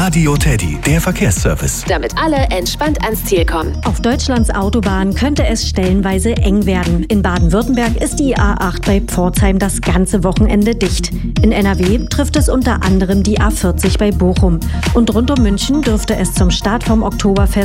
Radio Teddy, der Verkehrsservice. Damit alle entspannt ans Ziel kommen. Auf Deutschlands Autobahnen könnte es stellenweise eng werden. In Baden-Württemberg ist die A8 bei Pforzheim das ganze Wochenende dicht. In NRW trifft es unter anderem die A40 bei Bochum. Und rund um München dürfte es zum Start vom Oktoberfest